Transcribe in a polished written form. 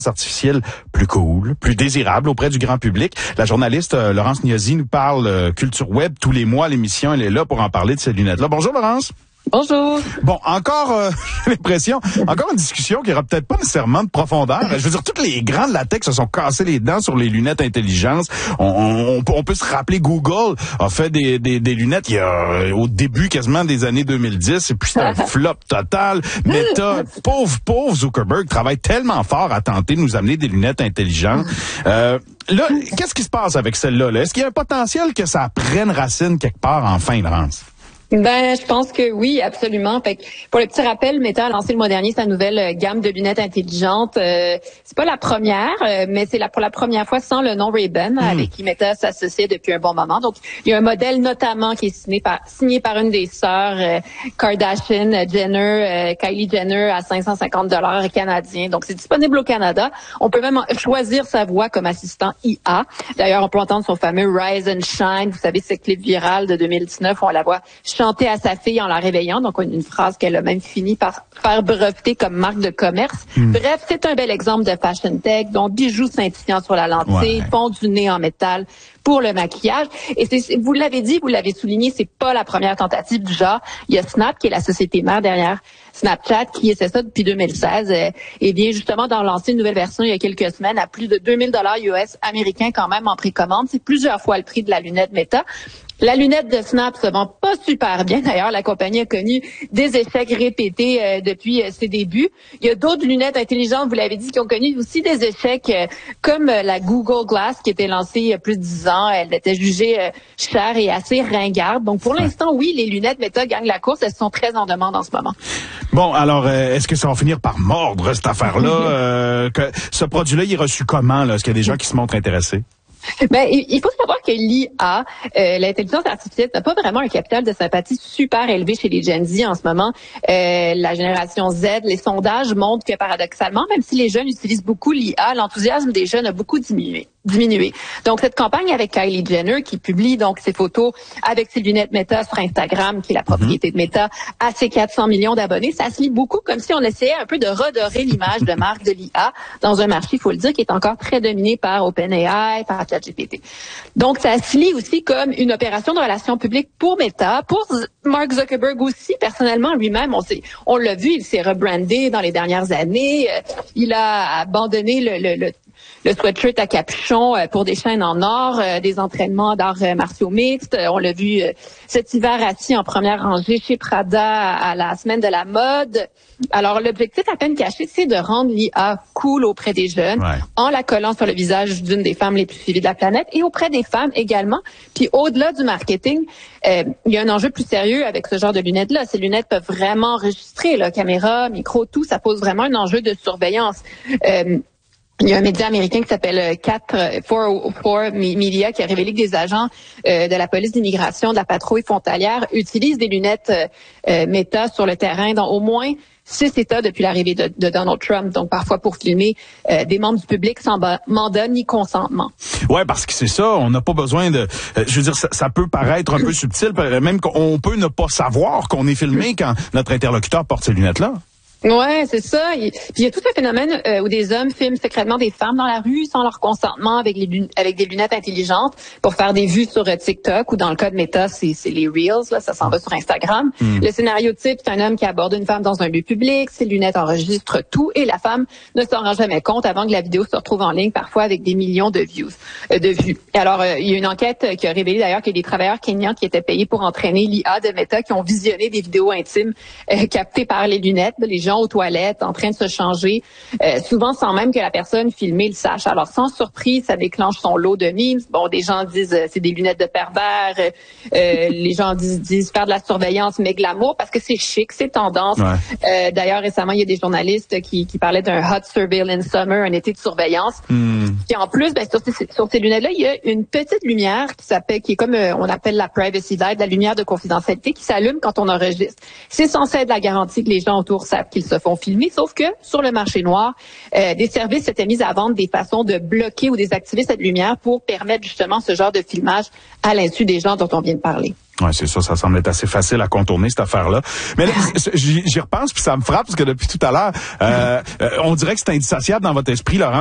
artificielle plus cool, plus désirable auprès du grand public. La journaliste Laurence Gnosi nous parle culture web tous les mois à l'émission. Elle est là pour en parler de ces lunettes-là. Bonjour Laurence. Bonjour. Bon, encore, j'ai l'impression, encore une discussion qui aura peut-être pas nécessairement de profondeur. Je veux dire, tous les grands de la tech se sont cassés les dents sur les lunettes intelligentes. On peut se rappeler, Google a fait des lunettes il y a, au début quasiment des années 2010, et puis c'est un flop total. Meta, pauvre Zuckerberg, travaille tellement fort à tenter de nous amener des lunettes intelligentes. Là, qu'est-ce qui se passe avec celle-là, là? Est-ce qu'il y a un potentiel que ça prenne racine quelque part enfin, Laurence? Ben, je pense que oui, absolument. Fait que pour le petit rappel, Meta a lancé le mois dernier sa nouvelle gamme de lunettes intelligentes. C'est pas la première, mais c'est pour la première fois sans le nom Ray-Ban, avec qui Meta s'associe depuis un bon moment. Donc, il y a un modèle notamment qui est signé par une des sœurs Kardashian, Kylie Jenner, à $550 canadiens. Donc, c'est disponible au Canada. On peut même choisir sa voix comme assistant IA. D'ailleurs, on peut entendre son fameux Rise and Shine. Vous savez, ce clip viral de 2019 où on la voit chanter à sa fille en la réveillant, donc une phrase qu'elle a même fini par faire breveter comme marque de commerce. Bref, c'est un bel exemple de fashion tech, donc bijoux scintillants sur la lentille, fond du nez en métal pour le maquillage. Et vous l'avez dit, vous l'avez souligné, c'est pas la première tentative du genre. Il y a Snap, qui est la société mère derrière Snapchat, qui essaie ça depuis 2016 et vient justement d'en lancer une nouvelle version il y a quelques semaines à plus de $2000 US américains quand même en précommande. C'est plusieurs fois le prix de la lunette Meta. La lunette de Snap se vend pas super bien. D'ailleurs, la compagnie a connu des échecs répétés depuis ses débuts. Il y a d'autres lunettes intelligentes, vous l'avez dit, qui ont connu aussi des échecs, comme la Google Glass qui était lancée il y a plus de 10 ans. Elle était jugée chère et assez ringarde. Donc, pour l'instant, oui, les lunettes Meta gagnent la course. Elles sont très en demande en ce moment. Bon, alors, est-ce que ça va finir par mordre, cette affaire-là? Que ce produit-là, il est reçu comment, là? Est-ce qu'il y a des gens qui se montrent intéressés? Ben, il faut savoir que l'IA, l'intelligence artificielle, n'a pas vraiment un capital de sympathie super élevé chez les Gen Z en ce moment. La génération Z, les sondages montrent que paradoxalement, même si les jeunes utilisent beaucoup l'IA, l'enthousiasme des jeunes a beaucoup diminué. Donc, cette campagne avec Kylie Jenner, qui publie donc ses photos avec ses lunettes Meta sur Instagram, qui est la propriété de Meta, à ses 400 millions d'abonnés, ça se lit beaucoup comme si on essayait un peu de redorer l'image de marque de l'IA dans un marché, il faut le dire, qui est encore très dominé par OpenAI, par ChatGPT. Donc, ça se lit aussi comme une opération de relations publiques pour Meta, pour Mark Zuckerberg aussi, personnellement, lui-même, on l'a vu, il s'est rebrandé dans les dernières années, il a abandonné le sweatshirt à capuchon pour des chaînes en or, des entraînements d'arts martiaux mixtes. On l'a vu cet hiver assis en première rangée chez Prada à la semaine de la mode. Alors, l'objectif à peine caché, c'est de rendre l'IA cool auprès des jeunes en la collant sur le visage d'une des femmes les plus suivies de la planète et auprès des femmes également. Puis, au-delà du marketing, il y a un enjeu plus sérieux avec ce genre de lunettes-là. Ces lunettes peuvent vraiment enregistrer, là, caméra, micro, tout. Ça pose vraiment un enjeu de surveillance. Il y a un média américain qui s'appelle 404 Media qui a révélé que des agents de la police d'immigration, de la patrouille frontalière utilisent des lunettes Meta sur le terrain dans au moins 6 États depuis l'arrivée de Donald Trump, donc parfois pour filmer des membres du public sans mandat ni consentement. Ouais, parce que c'est ça, on n'a pas besoin de... je veux dire, ça peut paraître un peu subtil, même qu'on peut ne pas savoir qu'on est filmé quand notre interlocuteur porte ces lunettes-là. Ouais, c'est ça. Puis il y a tout un phénomène où des hommes filment secrètement des femmes dans la rue sans leur consentement avec des lunettes intelligentes pour faire des vues sur TikTok ou dans le cas de Meta, c'est les Reels, là, ça s'en va sur Instagram. Le scénario type, c'est un homme qui aborde une femme dans un lieu public, ses lunettes enregistrent tout et la femme ne s'en rend jamais compte avant que la vidéo se retrouve en ligne, parfois avec des millions de vues. Et alors, il y a une enquête qui a révélé d'ailleurs qu'il y a des travailleurs kenyans qui étaient payés pour entraîner l'IA de Meta qui ont visionné des vidéos intimes captées par les lunettes, les gens aux toilettes, en train de se changer, souvent sans même que la personne filmée le sache. Alors, sans surprise, ça déclenche son lot de memes. Bon, des gens disent c'est des lunettes de pervers, les gens disent faire de la surveillance, mais glamour, parce que c'est chic, c'est tendance. D'ailleurs, récemment, il y a des journalistes qui parlaient d'un hot surveillance summer, un été de surveillance. Et en plus, sur ces lunettes-là, il y a une petite lumière qui est comme on appelle la privacy light, la lumière de confidentialité qui s'allume quand on enregistre. C'est censé être la garantie que les gens autour savent qu'ils qu'ils se font filmer, sauf que sur le marché noir, des services s'étaient mis à vendre des façons de bloquer ou désactiver cette lumière pour permettre justement ce genre de filmage à l'insu des gens dont on vient de parler. Ouais, c'est ça semble être assez facile à contourner, cette affaire-là. Mais là, j'y repense, puis ça me frappe, parce que depuis tout à l'heure, on dirait que c'est indissociable dans votre esprit, Laurent.